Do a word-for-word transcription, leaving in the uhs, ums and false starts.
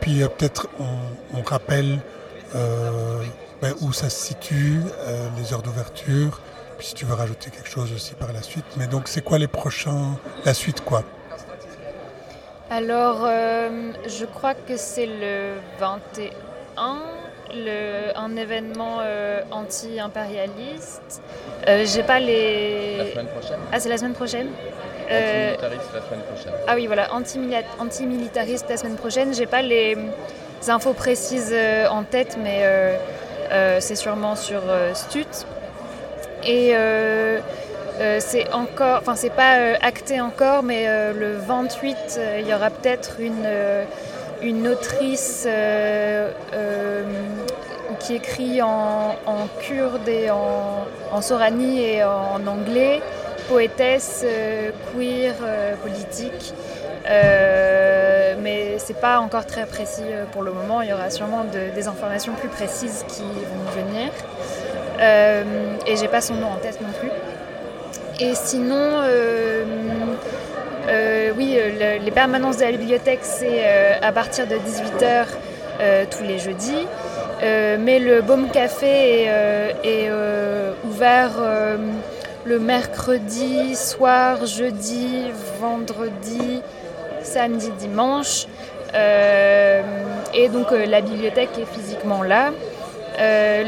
puis euh, peut-être on, on rappelle euh, ben, où ça se situe, euh, les heures d'ouverture, puis si tu veux rajouter quelque chose aussi par la suite. Mais donc c'est quoi les prochains, la suite quoi? Alors, euh, je crois que c'est le vingt et un, le, un événement euh, anti-impérialiste. Euh, j'ai pas les... La semaine prochaine. Ah, c'est la semaine prochaine. Euh, Antimilitariste la semaine prochaine. Ah oui, voilà, anti-mili- anti-militariste la semaine prochaine. J'ai pas les, les infos précises euh, en tête, mais euh, euh, c'est sûrement sur euh, Stut. Et euh, euh, c'est encore, enfin c'est pas euh, acté encore, mais euh, le vingt-huit, euh, il y aura peut-être une euh, une autrice euh, euh, qui écrit en, en kurde et en, en sorani et en anglais, poétesse, euh, queer, euh, politique. Euh, mais c'est pas encore très précis pour le moment. Il y aura sûrement de, des informations plus précises qui vont venir. Euh, et j'ai pas son nom en tête non plus. Et sinon, euh, euh, oui, le, les permanences de la bibliothèque, c'est euh, à partir de dix-huit heures euh, tous les jeudis. Euh, mais le Baume Café est, euh, est euh, ouvert euh, le mercredi soir, jeudi, vendredi, samedi, dimanche. Euh, et donc euh, la bibliothèque est physiquement là. Euh,